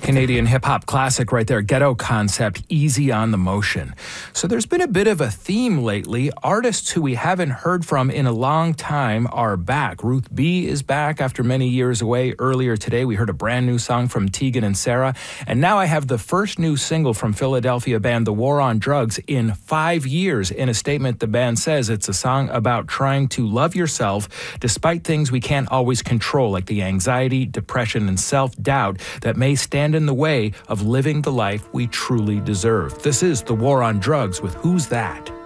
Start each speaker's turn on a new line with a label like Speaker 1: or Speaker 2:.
Speaker 1: Canadian hip-hop classic right there, Ghetto Concept, Easy on the Motion. So there's been a bit of a theme lately. Artists who we haven't heard from in a long time are back. Ruth B is back after many years away. Earlier today, we heard a brand new song from Tegan and Sara. And now I have the first new single from Philadelphia band The War on Drugs in 5 years. In a statement, the band says it's a song about trying to love yourself despite things we can't always control, like the anxiety, depression, and self-doubt that may stand in the way of living the life we truly deserve. This is The War on Drugs with Who's That?